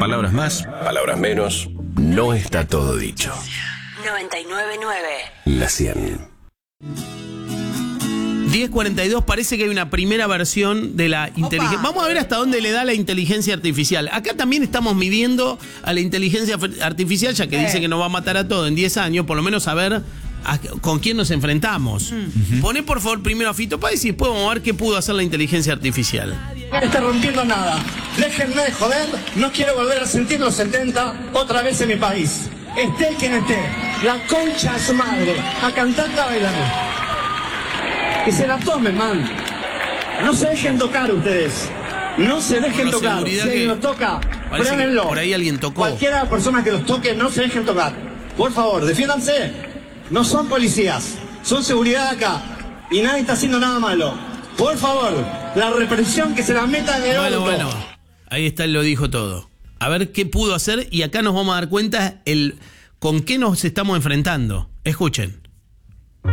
Palabras más, palabras menos, no está todo dicho. 99.9 La 100. 10:42, parece que hay una primera versión de la inteligencia. Vamos a ver hasta dónde le da la inteligencia artificial. Acá también estamos midiendo a la inteligencia artificial, ya que dice que nos va a matar a todo en 10 años, por lo menos saber con quién nos enfrentamos. Poné por favor primero a Fito Páez y después vamos a ver qué pudo hacer la inteligencia artificial. No está rompiendo nada. Déjenme de joder. No quiero volver a sentir los 70 otra vez en mi país. Esté quien esté. La concha de su madre. A cantar, a bailar. Que se la tomen, man. No se dejen tocar ustedes. No se dejen tocar. Si alguien los toca, frénenlo. Por ahí alguien tocó. Cualquiera de las personas que los toque, no se dejen tocar. Por favor, defiéndanse. No son policías. Son seguridad acá. Y nadie está haciendo nada malo. Por favor, la represión que se la meta en el orto. Bueno. Ahí está, él lo dijo todo. A ver qué pudo hacer y acá nos vamos a dar cuenta con qué nos estamos enfrentando. Escuchen.